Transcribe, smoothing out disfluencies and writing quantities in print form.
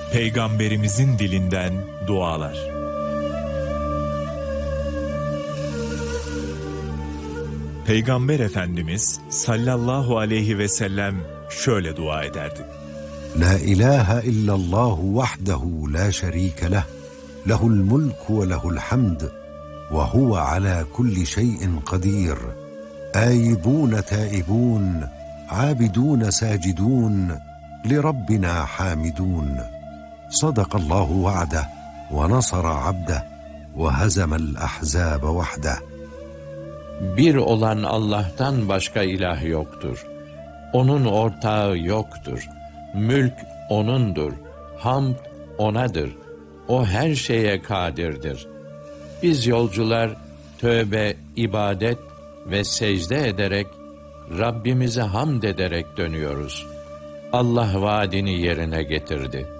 Peygamberimizin dilinden dualar. Peygamber Efendimiz sallallahu aleyhi ve sellem şöyle dua ederdi. La ilahe illallahu vahdehu la şerike leh, lehul mulku ve lehul hamd, ve huve ala kulli şeyin kadir. Âibûne tâibûn, âbidûne sâcidûn, li Rabbina hamidûn. Sadakallahu va'deh, ve nasara abdeh, ve hazemel ahzâbe vahdeh. Bir olan Allah'tan başka ilah yoktur. O'nun ortağı yoktur. Mülk O'nundur. Hamd O'nadır. O her şeye kadirdir. Biz yolcular tövbe, ibadet ve secde ederek, Rabbimize hamd ederek dönüyoruz. Allah vaadini yerine getirdi.